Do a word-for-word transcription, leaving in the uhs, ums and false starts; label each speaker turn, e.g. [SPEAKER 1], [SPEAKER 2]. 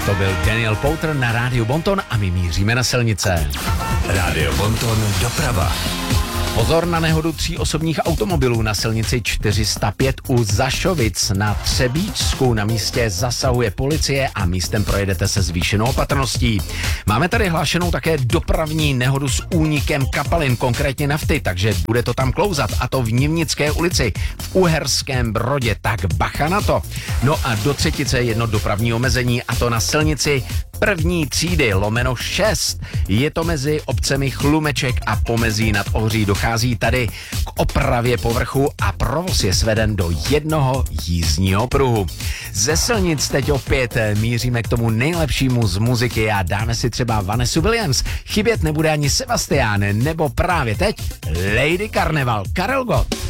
[SPEAKER 1] To byl Daniel Powter na rádiu Bonton a my míříme na silnice.
[SPEAKER 2] Rádio Bonton doprava.
[SPEAKER 1] Pozor na nehodu tří osobních automobilů na silnici čtyři sta pět u Zašovic na Třebíčsku. Na místě zasahuje policie a místem projedete se zvýšenou opatrností. Máme tady hlášenou také dopravní nehodu s únikem kapalin, konkrétně nafty, takže bude to tam klouzat, a to v Nivnické ulici v Uherském Brodě, tak bacha na to. No a do Třetice jedno dopravní omezení, a to na silnici první třídy lomeno šest. Je to mezi obcemi Chlumeček a Pomezí nad Ohří. Dochází tady k opravě povrchu a provoz je sveden do jednoho jízdního pruhu. Ze silnic teď opět míříme k tomu nejlepšímu z muziky a dáme si třeba Vanessa Williams. Chybět nebude ani Sebastian, nebo právě teď Lady Carnival, Karel Gott.